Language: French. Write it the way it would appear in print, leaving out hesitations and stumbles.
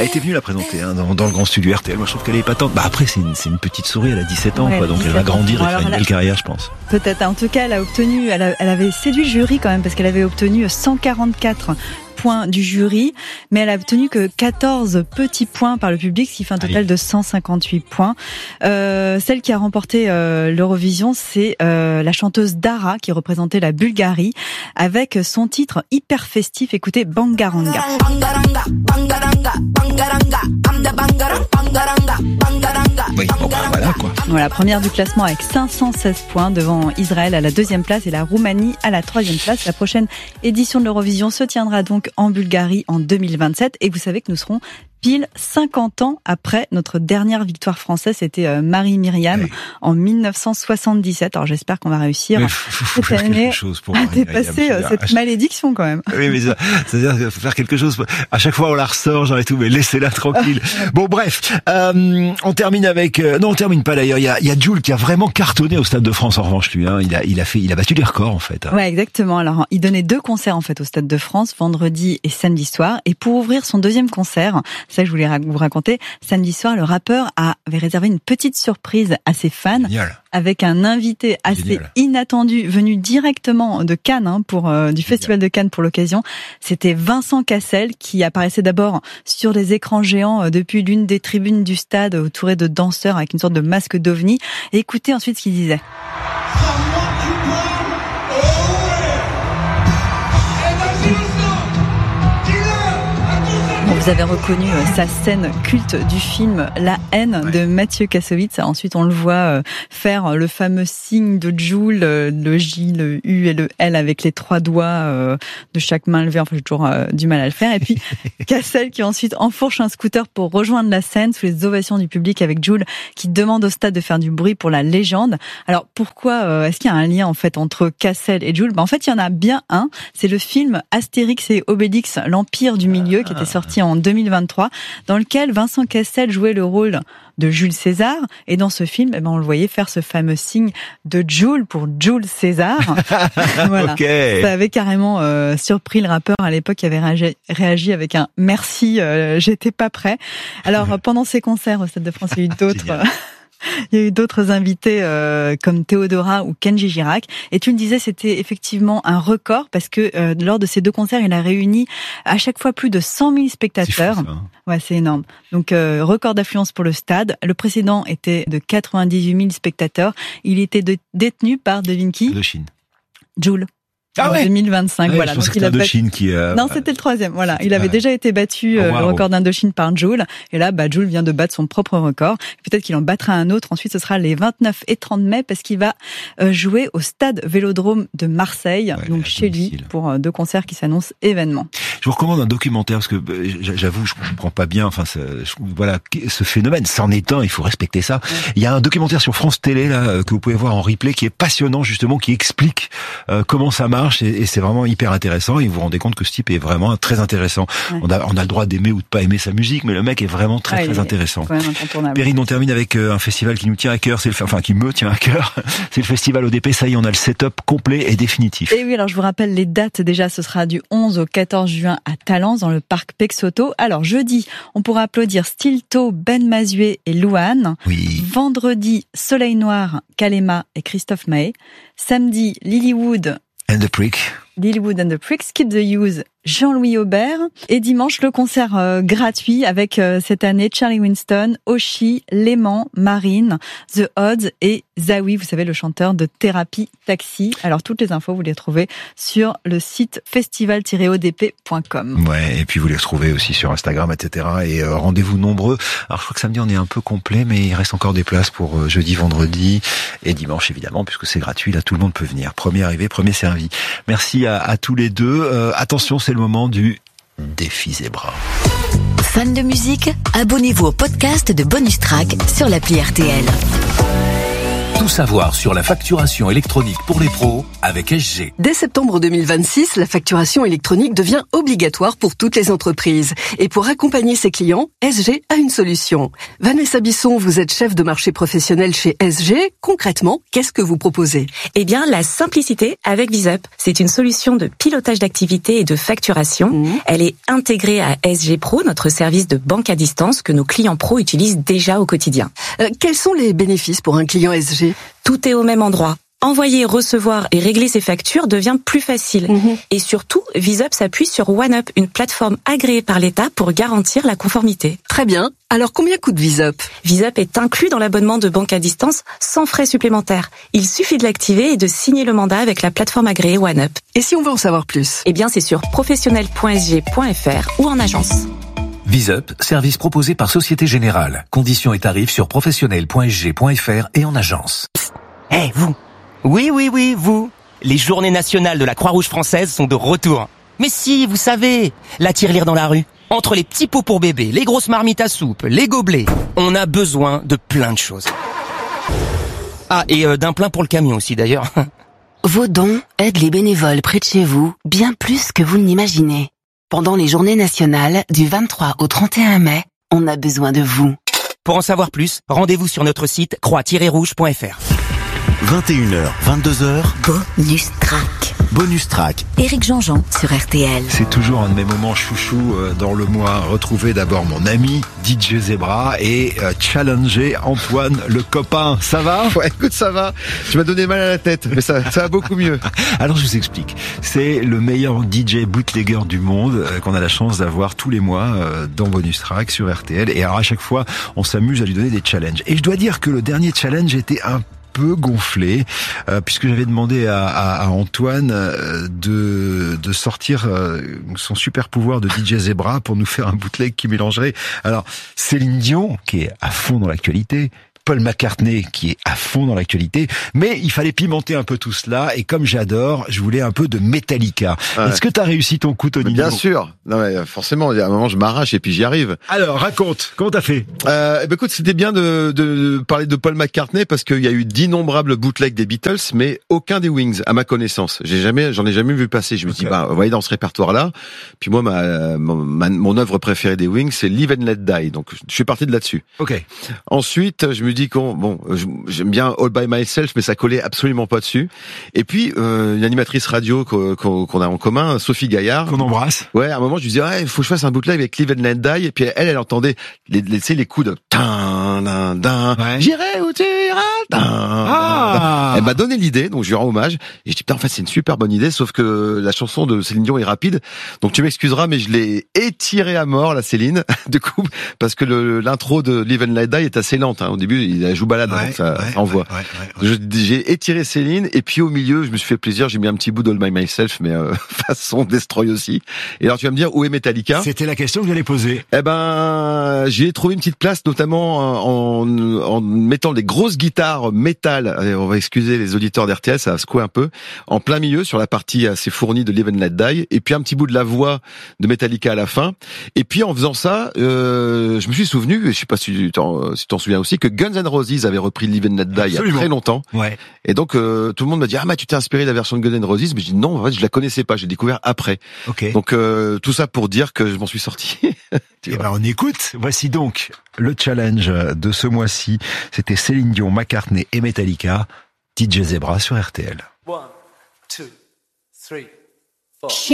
Elle était venue la présenter dans le grand studio RTL. Moi, je trouve qu'elle est épatante. Après, c'est une petite souris, elle a 17 ans, quoi, donc elle va grandir et faire une belle carrière, je pense. Peut-être. En tout cas, elle avait séduit le jury quand même, parce qu'elle avait obtenu 144 points du jury, mais elle a obtenu que 14 petits points par le public, ce qui fait un total de 158 points. Celle qui a remporté l'Eurovision, c'est la chanteuse Dara, qui représentait la Bulgarie, avec son titre hyper festif. Écoutez, Bangaranga. Oui, bon, voilà quoi. Voilà, première du classement avec 516 points devant Israël à la 2e place et la Roumanie à la 3e place. La prochaine édition de l'Eurovision se tiendra donc en Bulgarie en 2027. Et vous savez que nous serons pile 50 ans après notre dernière victoire française, c'était Marie-Myriam en 1977. Alors j'espère qu'on va réussir cette année à dépasser cette malédiction quand même. Oui, mais c'est-à-dire qu'il faut faire quelque chose. À chaque fois on la ressort, genre et tout, mais laissez-la tranquille. Bon bref, on termine avec... non, on termine pas d'ailleurs. Il y a Jul qui a vraiment cartonné au Stade de France en revanche lui. Il a battu les records en fait. Ouais, exactement. Alors il donnait 2 concerts en fait au Stade de France, vendredi et samedi soir. Et pour ouvrir son 2e concert, ça, je voulais vous raconter. Samedi soir, le rappeur avait réservé une petite surprise à ses fans. Génial. Avec un invité assez inattendu, venu directement de Cannes, du Festival de Cannes pour l'occasion. C'était Vincent Cassel, qui apparaissait d'abord sur les écrans géants depuis l'une des tribunes du stade, entouré de danseurs avec une sorte de masque d'ovni. Et écoutez ensuite ce qu'il disait. Vous avez reconnu sa scène culte du film La haine de Mathieu Kassovitz. Ensuite, on le voit faire le fameux signe de Jul, le J, le U et le L avec les 3 doigts de chaque main levée. Enfin, j'ai toujours du mal à le faire. Et puis, Cassel qui ensuite enfourche un scooter pour rejoindre la scène sous les ovations du public avec Jul qui demande au stade de faire du bruit pour la légende. Alors, pourquoi est-ce qu'il y a un lien en fait entre Cassel et Jul ? En fait, il y en a bien un. C'est le film Astérix et Obélix, l'Empire du Milieu, qui était sorti en 2023, dans lequel Vincent Cassel jouait le rôle de Jules César. Et dans ce film, on le voyait faire ce fameux signe de Jules pour Jules César. Voilà. Okay. Ça avait carrément surpris le rappeur à l'époque, qui avait réagi avec un merci, j'étais pas prêt. Alors pendant ces concerts au Stade de France, il y a eu d'autres... Il y a eu d'autres invités comme Théodora ou Kenji Girac. Et tu le disais, c'était effectivement un record parce que lors de ces 2 concerts, il a réuni à chaque fois plus de 100 000 spectateurs. C'est fou, ça. Ouais, c'est énorme. Donc record d'affluence pour le stade. Le précédent était de 98 000 spectateurs. Il était détenu par, devine qui ? Indochine. Jul. En 2025, voilà. Donc il a Indochine qui. Non, c'était le 3e. Voilà, il avait déjà été battu le record d'Indochine par Jul, et là, Jul vient de battre son propre record. Peut-être qu'il en battra un autre. Ensuite, ce sera les 29 et 30 mai parce qu'il va jouer au stade Vélodrome de Marseille, donc chez lui, pour 2 concerts qui s'annoncent événements. Je vous recommande un documentaire parce que j'avoue, je comprends pas bien. Enfin, voilà, ce phénomène, c'en est un. Il faut respecter ça. Il y a un documentaire sur France Télé là que vous pouvez voir en replay qui est passionnant justement, qui explique comment ça marche. Et c'est vraiment hyper intéressant. Et vous vous rendez compte que ce type est vraiment très intéressant. Ouais. On a le droit d'aimer ou de pas aimer sa musique, mais le mec est vraiment très intéressant. Perrine, on termine avec un festival qui nous tient à cœur, qui me tient à cœur. C'est le festival ODP. Ça y est, on a le setup complet et définitif. Et oui, alors je vous rappelle les dates déjà. Ce sera du 11 au 14 juin à Talence, dans le parc Pexoto. Alors jeudi, on pourra applaudir Stilto, Ben Mazué et Louane. Oui. Vendredi, Soleil Noir, Kalema et Christophe Mahé. Samedi, Lilywood and the Prick. Lilywood and the Prick, Skip the Use, Jean-Louis Aubert. Et dimanche, le concert gratuit avec cette année Charlie Winston, Oshi, Léman, Marine, The Odds et Zawi, vous savez, le chanteur de Thérapie Taxi. Alors toutes les infos, vous les trouvez sur le site festival-odp.com. Ouais, et puis vous les retrouvez aussi sur Instagram, etc. Et rendez-vous nombreux. Alors je crois que samedi on est un peu complet, mais il reste encore des places pour jeudi, vendredi et dimanche évidemment, puisque c'est gratuit. Là, tout le monde peut venir. Premier arrivé, premier servi. Merci à tous les deux. Attention, c'est le moment du défi Zebra. Fan de musique, abonnez-vous au podcast de Bonus Track sur l'appli RTL. Tout savoir sur la facturation électronique pour les pros avec SG. Dès septembre 2026, la facturation électronique devient obligatoire pour toutes les entreprises. Et pour accompagner ses clients, SG a une solution. Vanessa Bisson, vous êtes chef de marché professionnel chez SG. Concrètement, qu'est-ce que vous proposez ? Eh bien, la simplicité avec VisUp. C'est une solution de pilotage d'activité et de facturation. Elle est intégrée à SG Pro, notre service de banque à distance que nos clients pros utilisent déjà au quotidien. Quels sont les bénéfices pour un client SG ? Tout est au même endroit. Envoyer, recevoir et régler ses factures devient plus facile. Et surtout, VisUp s'appuie sur OneUp, une plateforme agréée par l'État pour garantir la conformité. Très bien. Alors combien coûte VisUp ? VisUp est inclus dans l'abonnement de banque à distance sans frais supplémentaires. Il suffit de l'activer et de signer le mandat avec la plateforme agréée OneUp. Et si on veut en savoir plus ? Eh bien, c'est sur professionnel.sg.fr ou en agence. VisUp, service proposé par Société Générale. Conditions et tarifs sur professionnel.sg.fr et en agence. Eh, vous! Oui, vous! Les journées nationales de la Croix-Rouge française sont de retour. Mais si, vous savez, la tirelire dans la rue. Entre les petits pots pour bébé, les grosses marmites à soupe, les gobelets, on a besoin de plein de choses. Ah, et d'un plein pour le camion aussi d'ailleurs. Vos dons aident les bénévoles près de chez vous bien plus que vous ne l'imaginez. Pendant les journées nationales, du 23 au 31 mai, on a besoin de vous. Pour en savoir plus, rendez-vous sur notre site croix-rouge.fr. 21h, 22h. Bonus Track. Bonus Track. Éric Jean-Jean sur RTL. C'est toujours un de mes moments chouchou dans le mois. Retrouver d'abord mon ami DJ Zebra et challenger Antoine le copain. Ça va ? Ouais, écoute, ça va. Tu m'as donné mal à la tête, mais ça va beaucoup mieux. Alors je vous explique. C'est le meilleur DJ bootlegger du monde qu'on a la chance d'avoir tous les mois dans Bonus Track sur RTL. Et alors à chaque fois, on s'amuse à lui donner des challenges. Et je dois dire que le dernier challenge était un peu gonflé puisque j'avais demandé à Antoine de sortir son super pouvoir de DJ Zebra pour nous faire un bootleg qui mélangerait alors Céline Dion qui est à fond dans l'actualité, Paul McCartney qui est à fond dans l'actualité, mais il fallait pimenter un peu tout cela et comme j'adore, je voulais un peu de Metallica. Ouais. Est-ce que t'as réussi ton coup, Tony ? Bien sûr. Non mais forcément, à un moment je m'arrache et puis j'y arrive. Alors raconte, comment t'as fait ? Écoute, c'était bien de parler de Paul McCartney parce qu'il y a eu d'innombrables bootlegs des Beatles, mais aucun des Wings à ma connaissance. J'en ai jamais vu passer. Je me dis vous voyez dans ce répertoire-là. Puis moi mon œuvre préférée des Wings, c'est Live and Let Die. Donc je suis parti de là-dessus. OK. Ensuite, je me dis j'aime bien All by Myself, mais ça collait absolument pas dessus. Et puis une animatrice radio qu'on a en commun, Sophie Gaillard, qu'on embrasse. Ouais, à un moment je lui disais il faut que je fasse un bootleg avec Live and Let Die. Et puis elle entendait les coups de j'irai où tu iras. Elle m'a donné l'idée, donc je lui rends hommage. Et je dis en fait c'est une super bonne idée, sauf que la chanson de Céline Dion est rapide, donc tu m'excuseras, mais je l'ai étirée à mort la Céline, du coup, parce que l'intro de Live and Let Die est assez lente. Au début il joue balade, donc ça envoie. J'ai étiré Céline et puis au milieu je me suis fait plaisir, j'ai mis un petit bout d'All by Myself, mais façon Destroy aussi. Et alors tu vas me dire où est Metallica ? C'était la question que j'allais poser. J'ai trouvé une petite place, notamment en mettant des grosses guitares métal. On va excuser les auditeurs d'RTL, ça va secouer un peu. En plein milieu, sur la partie assez fournie de Live and Let Die, et puis un petit bout de la voix de Metallica à la fin. Et puis en faisant ça, je me suis souvenu, et je sais pas si tu t'en souviens aussi, que Guns N' Roses avait repris Live and Let Die il y a très longtemps. Ouais. Et donc tout le monde m'a dit tu t'es inspiré de la version de Guns N' Roses, mais je dis non, en fait je la connaissais pas, j'ai découvert après. Okay. Donc tout ça pour dire que je m'en suis sorti. Et on écoute. Voici donc le challenge de ce mois-ci. C'était Céline Dion, McCartney et Metallica. DJ Zebra sur RTL. 1, 2, 3, 4.